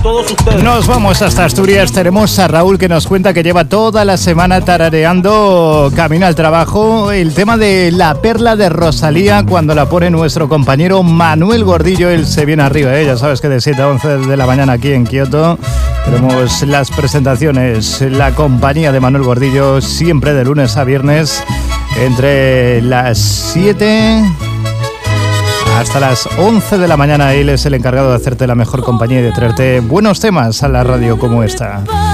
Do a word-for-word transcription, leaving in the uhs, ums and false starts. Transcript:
todos ustedes. Nos vamos hasta Asturias. Tenemos a Raúl que nos cuenta que lleva toda la semana tarareando camino al trabajo el tema de La Perla de Rosalía cuando la pone nuestro compañero Manuel Gordillo. Él se viene arriba, ¿eh? Ya sabes que de siete a once de la mañana aquí en Kioto tenemos las presentaciones, la compañía de Manuel Gordillo, siempre de lunes a viernes entre las siete hasta las once de la mañana. Él es el encargado de hacerte la mejor compañía y de traerte buenos temas a la radio como esta.